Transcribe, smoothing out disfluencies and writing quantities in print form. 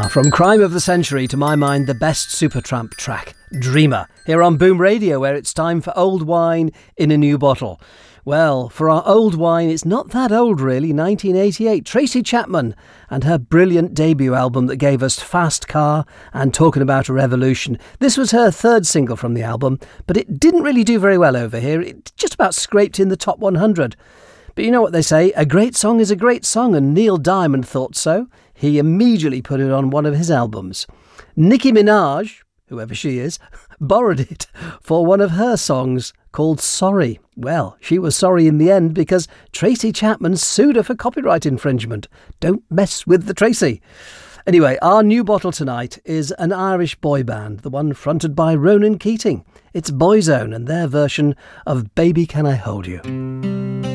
From Crime of the Century to my mind the best Supertramp track, Dreamer, here on Boom Radio, where it's time for old wine in a new bottle. Well, for our old wine, it's not that old really, 1988, Tracy Chapman and her brilliant debut album that gave us Fast Car and Talking About a Revolution. This was her third single from the album, but it didn't really do very well over here. It just about scraped in the top 100. But you know what they say, a great song is a great song, and Neil Diamond thought so. He immediately put it on one of his albums. Nicki Minaj, whoever she is, borrowed it for one of her songs called Sorry. Well, she was sorry in the end because Tracy Chapman sued her for copyright infringement. Don't mess with the Tracy. Anyway, our new bottle tonight is an Irish boy band, the one fronted by Ronan Keating. It's Boyzone and their version of Baby Can I Hold You.